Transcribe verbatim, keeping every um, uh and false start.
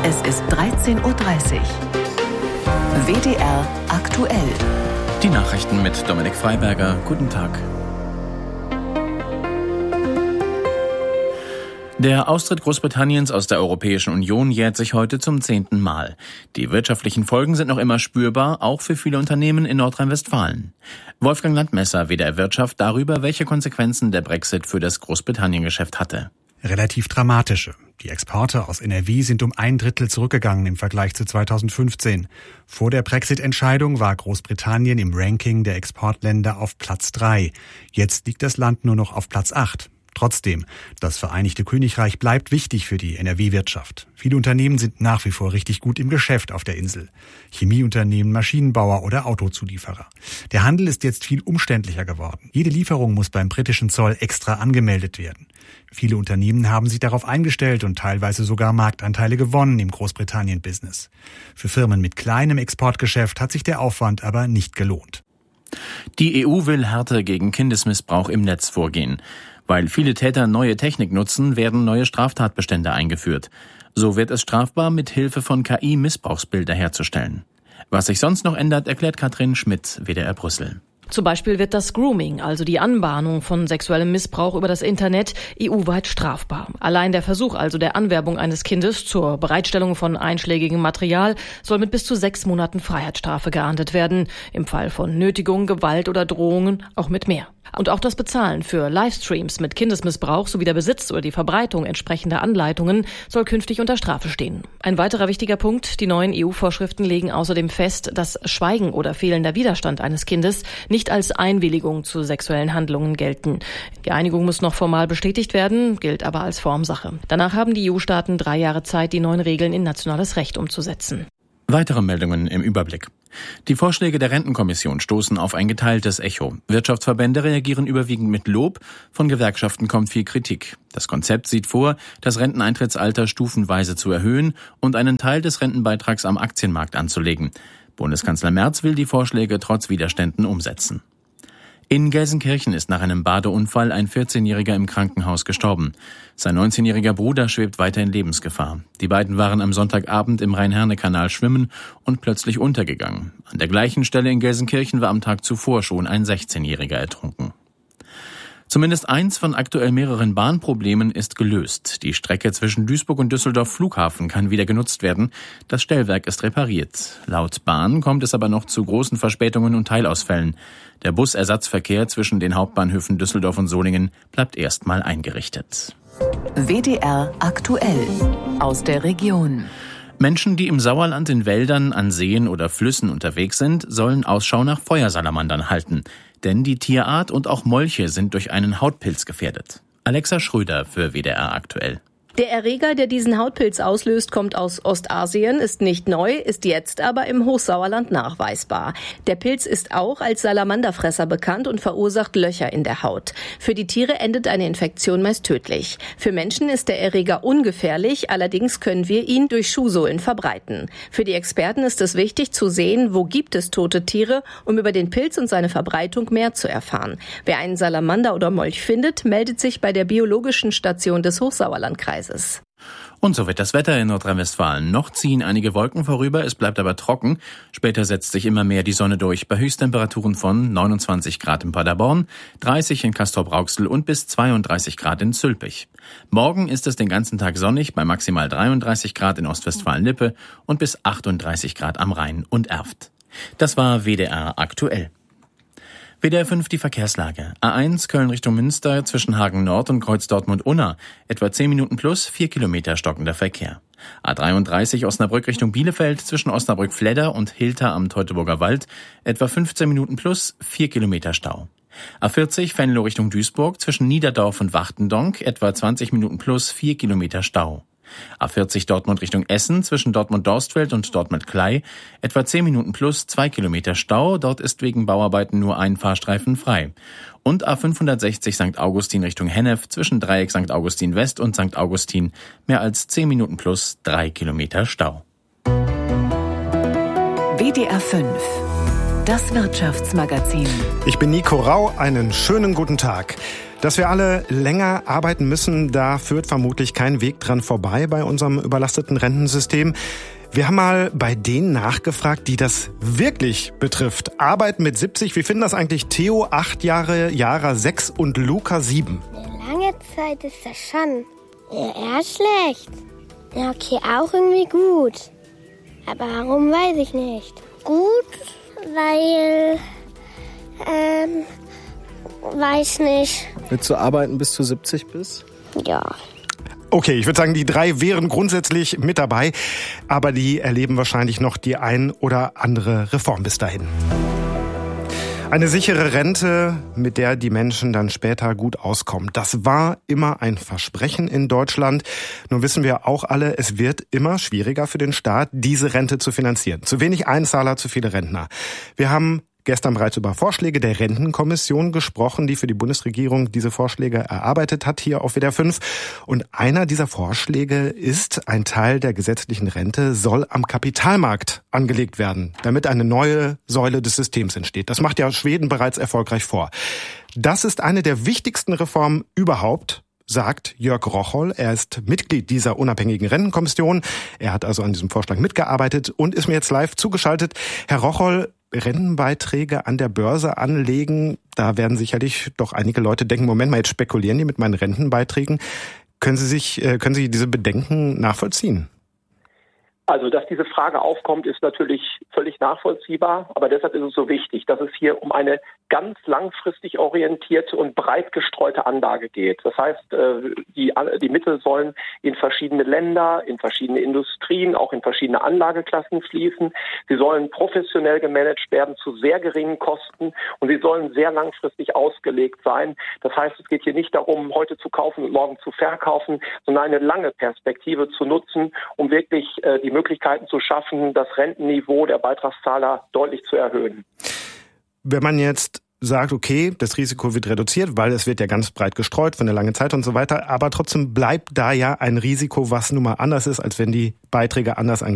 Es ist dreizehn Uhr dreißig. W D R aktuell. Die Nachrichten mit Dominik Freiberger. Guten Tag. Der Austritt Großbritanniens aus der Europäischen Union jährt sich heute zum zehnten Mal. Die wirtschaftlichen Folgen sind noch immer spürbar, auch für viele Unternehmen in Nordrhein-Westfalen. Wolfgang Landmesser, W D R Wirtschaft, darüber, welche Konsequenzen der Brexit für das Großbritannien-Geschäft hatte. Relativ dramatische. Die Exporte aus N R W sind um ein Drittel zurückgegangen im Vergleich zu zweitausendfünfzehn. Vor der Brexit-Entscheidung war Großbritannien im Ranking der Exportländer auf Platz drei. Jetzt liegt das Land nur noch auf Platz acht. Trotzdem, das Vereinigte Königreich bleibt wichtig für die N R W-Wirtschaft. Viele Unternehmen sind nach wie vor richtig gut im Geschäft auf der Insel. Chemieunternehmen, Maschinenbauer oder Autozulieferer. Der Handel ist jetzt viel umständlicher geworden. Jede Lieferung muss beim britischen Zoll extra angemeldet werden. Viele Unternehmen haben sich darauf eingestellt und teilweise sogar Marktanteile gewonnen im Großbritannien-Business. Für Firmen mit kleinem Exportgeschäft hat sich der Aufwand aber nicht gelohnt. Die E U will härter gegen Kindesmissbrauch im Netz vorgehen. Weil viele Täter neue Technik nutzen, werden neue Straftatbestände eingeführt. So wird es strafbar, mit Hilfe von K I Missbrauchsbilder herzustellen. Was sich sonst noch ändert, erklärt Katrin Schmidt, W D R Brüssel. Zum Beispiel wird das Grooming, also die Anbahnung von sexuellem Missbrauch über das Internet, E U-weit strafbar. Allein der Versuch also der Anwerbung eines Kindes zur Bereitstellung von einschlägigem Material soll mit bis zu sechs Monaten Freiheitsstrafe geahndet werden. Im Fall von Nötigung, Gewalt oder Drohungen auch mit mehr. Und auch das Bezahlen für Livestreams mit Kindesmissbrauch sowie der Besitz oder die Verbreitung entsprechender Anleitungen soll künftig unter Strafe stehen. Ein weiterer wichtiger Punkt, die neuen E U-Vorschriften legen außerdem fest, dass Schweigen oder fehlender Widerstand eines Kindes nicht als Einwilligung zu sexuellen Handlungen gelten. Die Einigung muss noch formal bestätigt werden, gilt aber als Formsache. Danach haben die E U-Staaten drei Jahre Zeit, die neuen Regeln in nationales Recht umzusetzen. Weitere Meldungen im Überblick. Die Vorschläge der Rentenkommission stoßen auf ein geteiltes Echo. Wirtschaftsverbände reagieren überwiegend mit Lob, von Gewerkschaften kommt viel Kritik. Das Konzept sieht vor, das Renteneintrittsalter stufenweise zu erhöhen und einen Teil des Rentenbeitrags am Aktienmarkt anzulegen. Bundeskanzler Merz will die Vorschläge trotz Widerständen umsetzen. In Gelsenkirchen ist nach einem Badeunfall ein vierzehnjähriger im Krankenhaus gestorben. Sein neunzehnjähriger Bruder schwebt weiter in Lebensgefahr. Die beiden waren am Sonntagabend im Rhein-Herne-Kanal schwimmen und plötzlich untergegangen. An der gleichen Stelle in Gelsenkirchen war am Tag zuvor schon ein sechzehnjähriger ertrunken. Zumindest eins von aktuell mehreren Bahnproblemen ist gelöst. Die Strecke zwischen Duisburg und Düsseldorf Flughafen kann wieder genutzt werden. Das Stellwerk ist repariert. Laut Bahn kommt es aber noch zu großen Verspätungen und Teilausfällen. Der Busersatzverkehr zwischen den Hauptbahnhöfen Düsseldorf und Solingen bleibt erstmal eingerichtet. W D R aktuell aus der Region. Menschen, die im Sauerland in Wäldern, an Seen oder Flüssen unterwegs sind, sollen Ausschau nach Feuersalamandern halten. Denn die Tierart und auch Molche sind durch einen Hautpilz gefährdet. Alexa Schröder für W D R aktuell. Der Erreger, der diesen Hautpilz auslöst, kommt aus Ostasien, ist nicht neu, ist jetzt aber im Hochsauerland nachweisbar. Der Pilz ist auch als Salamanderfresser bekannt und verursacht Löcher in der Haut. Für die Tiere endet eine Infektion meist tödlich. Für Menschen ist der Erreger ungefährlich, allerdings können wir ihn durch Schuhsohlen verbreiten. Für die Experten ist es wichtig zu sehen, wo gibt es tote Tiere, um über den Pilz und seine Verbreitung mehr zu erfahren. Wer einen Salamander oder Molch findet, meldet sich bei der biologischen Station des Hochsauerlandkreises. Und so wird das Wetter in Nordrhein-Westfalen. Noch ziehen einige Wolken vorüber, es bleibt aber trocken. Später setzt sich immer mehr die Sonne durch, bei Höchsttemperaturen von neunundzwanzig Grad in Paderborn, dreißig in Castrop-Rauxel und bis zweiunddreißig Grad in Zülpich. Morgen ist es den ganzen Tag sonnig, bei maximal dreiunddreißig Grad in Ostwestfalen-Lippe und bis achtunddreißig Grad am Rhein und Erft. Das war W D R aktuell. W D R fünf die Verkehrslage. A eins Köln Richtung Münster zwischen Hagen Nord und Kreuz Dortmund-Unna. Etwa zehn Minuten plus, vier Kilometer stockender Verkehr. A dreiunddreißig Osnabrück Richtung Bielefeld zwischen Osnabrück-Fledder und Hilter am Teutoburger Wald. Etwa fünfzehn Minuten plus, vier Kilometer Stau. A vierzig Venlo Richtung Duisburg zwischen Niederdorf und Wachtendonk. Etwa zwanzig Minuten plus, vier Kilometer Stau. A vierzig Dortmund Richtung Essen zwischen Dortmund-Dorstfeld und Dortmund-Klei. Etwa zehn Minuten plus, zwei Kilometer Stau. Dort ist wegen Bauarbeiten nur ein Fahrstreifen frei. Und A fünfhundertsechzig Sankt Augustin Richtung Hennef zwischen Dreieck Sankt Augustin West und Sankt Augustin. Mehr als zehn Minuten plus, drei Kilometer Stau. W D R fünf. Das Wirtschaftsmagazin. Ich bin Nico Rau, einen schönen guten Tag. Dass wir alle länger arbeiten müssen, da führt vermutlich kein Weg dran vorbei bei unserem überlasteten Rentensystem. Wir haben mal bei denen nachgefragt, die das wirklich betrifft. Arbeiten mit siebzig, wie finden das eigentlich Theo, acht Jahre, Jara sechs und Luca sieben? Eine lange Zeit ist das schon. Ja, eher schlecht. Ja, okay, auch irgendwie gut. Aber warum, weiß ich nicht. Gut, weil, ähm, weiß nicht. Willst du arbeiten, bis du siebzig bist? Ja. Okay, ich würde sagen, die drei wären grundsätzlich mit dabei, aber die erleben wahrscheinlich noch die ein oder andere Reform bis dahin. Eine sichere Rente, mit der die Menschen dann später gut auskommen. Das war immer ein Versprechen in Deutschland. Nun wissen wir auch alle, es wird immer schwieriger für den Staat, diese Rente zu finanzieren. Zu wenig Einzahler, zu viele Rentner. Wir haben gestern bereits über Vorschläge der Rentenkommission gesprochen, die für die Bundesregierung diese Vorschläge erarbeitet hat, hier auf W D R fünf. Und einer dieser Vorschläge ist, ein Teil der gesetzlichen Rente soll am Kapitalmarkt angelegt werden, damit eine neue Säule des Systems entsteht. Das macht ja Schweden bereits erfolgreich vor. Das ist eine der wichtigsten Reformen überhaupt, sagt Jörg Rocholl. Er ist Mitglied dieser unabhängigen Rentenkommission. Er hat also an diesem Vorschlag mitgearbeitet und ist mir jetzt live zugeschaltet. Herr Rocholl, Rentenbeiträge an der Börse anlegen, da werden sicherlich doch einige Leute denken, Moment mal, jetzt spekulieren die mit meinen Rentenbeiträgen. Können Sie sich, können Sie diese Bedenken nachvollziehen? Also, dass diese Frage aufkommt, ist natürlich völlig nachvollziehbar, aber deshalb ist es so wichtig, dass es hier um eine ganz langfristig orientierte und breit gestreute Anlage geht. Das heißt, die, die Mittel sollen in verschiedene Länder, in verschiedene Industrien, auch in verschiedene Anlageklassen fließen. Sie sollen professionell gemanagt werden zu sehr geringen Kosten und sie sollen sehr langfristig ausgelegt sein. Das heißt, es geht hier nicht darum, heute zu kaufen und morgen zu verkaufen, sondern eine lange Perspektive zu nutzen, um wirklich die Möglichkeiten zu schaffen, das Rentenniveau der Beitragszahler deutlich zu erhöhen. Wenn man jetzt sagt, okay, das Risiko wird reduziert, weil es wird ja ganz breit gestreut für eine lange Zeit und so weiter, aber trotzdem bleibt da ja ein Risiko, was nun mal anders ist, als wenn die Beiträge anders